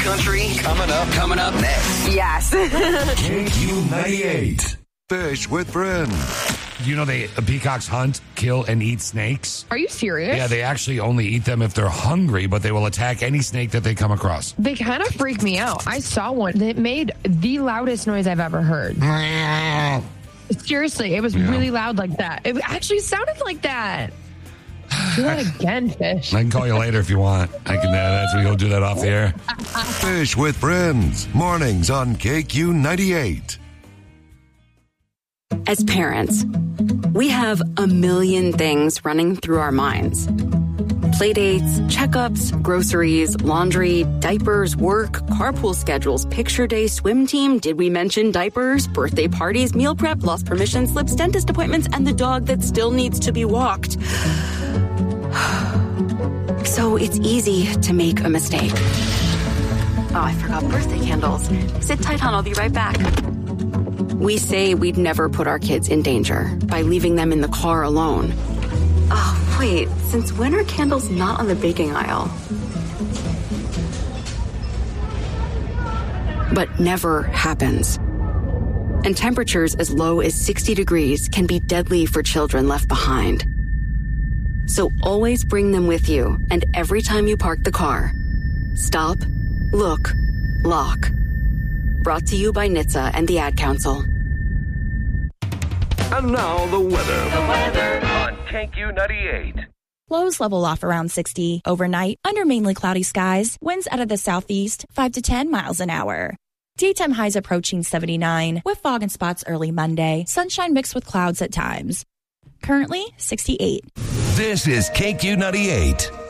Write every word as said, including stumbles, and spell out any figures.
country. Coming up. Coming up next. Yes. K Q ninety-eight. Fish with friends. You know, they peacocks hunt, kill, and eat snakes. Are you serious? Yeah, they actually only eat them if they're hungry, but they will attack any snake that they come across. They kind of freak me out. I saw one that made the loudest noise I've ever heard. Seriously, it was yeah. really loud like that. It actually sounded like that. Do that again, Fish. I can call you later if you want. I can. Uh, that's we go do that off the air. Fish with friends. Mornings on K Q ninety-eight. As parents, we have a million things running through our minds. Playdates, checkups, groceries, laundry, diapers, work, carpool schedules, picture day, swim team, did we mention diapers, birthday parties, meal prep, lost permission slips, dentist appointments, and the dog that still needs to be walked. So it's easy to make a mistake. Oh, I forgot birthday candles. Sit tight, hon, I'll be right back. We say we'd never put our kids in danger by leaving them in the car alone. Oh, wait, since when are candles not on the baking aisle? But never happens. And temperatures as low as sixty degrees can be deadly for children left behind. So always bring them with you, and every time you park the car, stop, look, lock. Brought to you by N H T S A and the Ad Council. And now the weather. The weather on K Q ninety-eight. Lows level off around sixty. Overnight, under mainly cloudy skies, winds out of the southeast, five to ten miles an hour. Daytime highs approaching seventy-nine, with fog in spots early Monday. Sunshine mixed with clouds at times. Currently, sixty-eight. This is K Q ninety-eight.